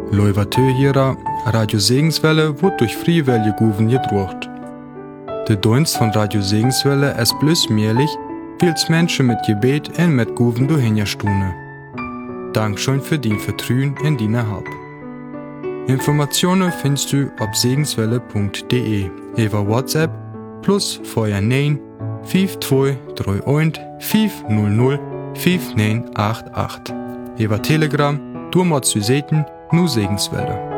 Leuvatö Radio Segenswelle wird durch Freiwillige Guven gedruckt. Der Dienst von Radio Segenswelle ist bloß möglich, weil es Menschen mit Gebet und mit Guven durchhinstune. Dankeschön für dein Vertrauen in deine Hab. Informationen findest du auf segenswelle.de über WhatsApp plus 49 5231 500 5988. Über Telegram, du musst zu sehen, nur Segenswelle.